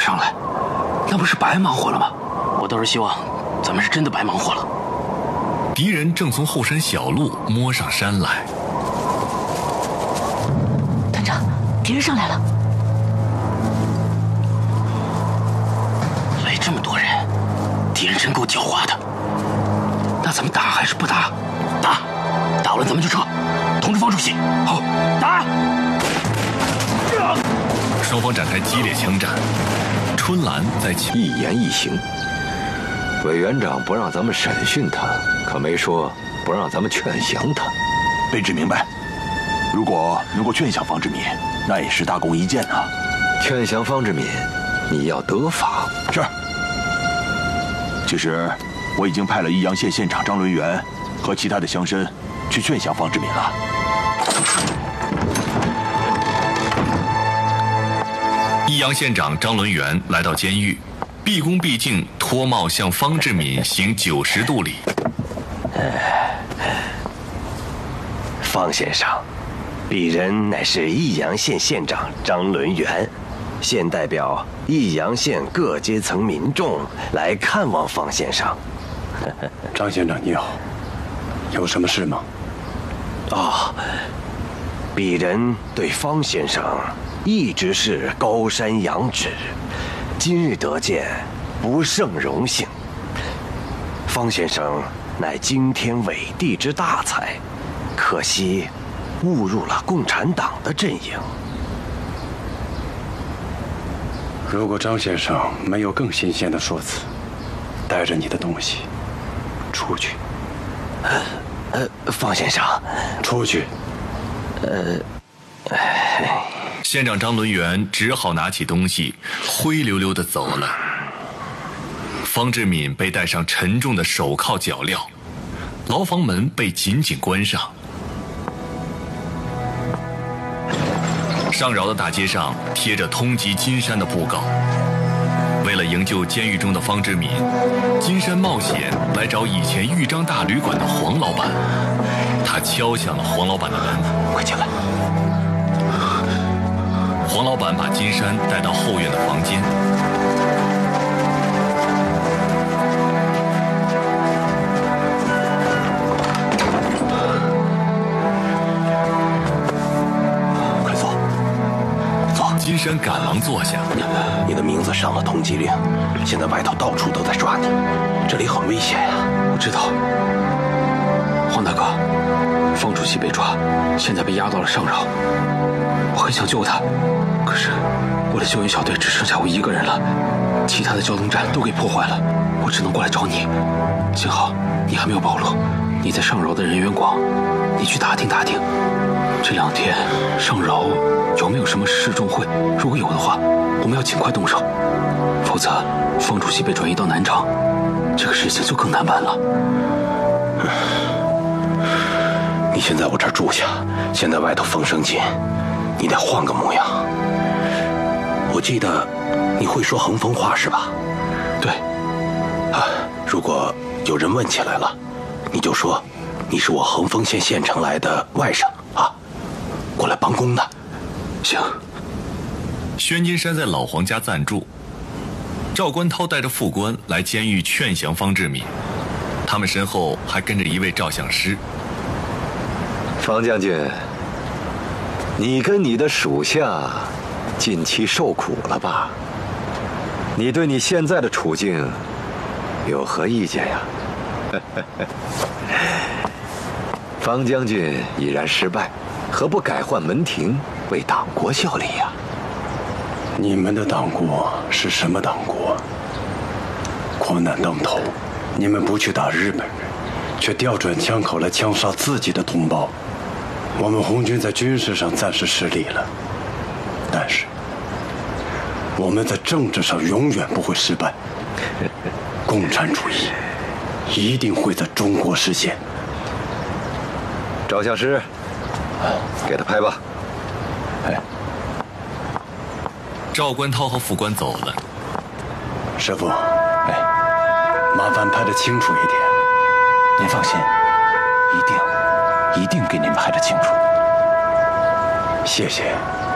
上来，那不是白忙活了吗？ 我倒是希望咱们是真的白忙活了。 敌人正从后山小路摸上山来。 团长，敌人上来了。 来这么多人，敌人真够狡猾的。 那咱们打还是不打？ 打，打完咱们就撤。通知方主席。 好， 打！ 双方展开激烈枪战。春兰在一言一行。委员长不让咱们审讯他，可没说不让咱们劝降他。 卑职明白，如果能够劝降方志敏，那也是大功一件啊。 劝降方志敏，你要得法。 是。其实我已经派了益阳县县长张伦元和其他的乡绅去劝降方志敏了。 益阳县长张伦元来到监狱，毕恭毕敬脱帽向方志敏行90度礼。 方先生，鄙人乃是益阳县县长张伦元，现代表益阳县各阶层民众来看望方先生。 张县长你好，有什么事吗？ 哦，鄙人对方先生一直是高山仰止，今日得见，不胜荣幸。方先生乃惊天伟地之大才，可惜误入了共产党的阵营。 如果张先生没有更新鲜的说辞，带着你的东西出去。 方先生， 出去。 县长张伦元只好拿起东西，灰溜溜地走了。方志敏被戴上沉重的手铐脚镣，牢房门被紧紧关上。上饶的大街上贴着通缉金山的布告。为了营救监狱中的方志敏，金山冒险来找以前豫章大旅馆的黄老板。他敲响了黄老板的门， 快进来。 黄老板把金山带到后院的房间。 快坐，坐。 金山赶忙坐下。 你的名字上了通缉令，现在外头到处都在抓你，这里很危险呀。 我知道，黄大哥，方主席被抓，现在被押到了上饶。我很想救他，可是我的救援小队只剩下我一个人了，其他的交通站都给破坏了，我只能过来找你。幸好你还没有暴露，你在上饶的人员广，你去打听打听，这2天上饶有没有什么示众会？如果有的话，我们要尽快动手，否则方主席被转移到南昌，这个事情就更难办了。 你先在我这儿住下，现在外头风声紧，你得换个模样。我记得你会说横风话是吧？ 对。 如果有人问起来了，你就说你是我横峰县县城来的外甥啊，过来帮工的。 行。 宣金山在老黄家暂住，赵观涛带着副官来监狱劝降方志敏，他们身后还跟着一位照相师。 方将军，你跟你的属下近期受苦了吧？你对你现在的处境有何意见呀？方将军已然失败，何不改换门庭，为党国效力呀？ 你们的党国是什么党国？国难当头，你们不去打日本人，却调转枪口来枪杀自己的同胞。我们红军在军事上暂时失利了，但是我们在政治上永远不会失败。共产主义一定会在中国实现。 照相师，给他拍吧。 赵观涛和副官走了。 师傅，麻烦拍得清楚一点。 您放心，一定给你们拍得清楚。 谢谢。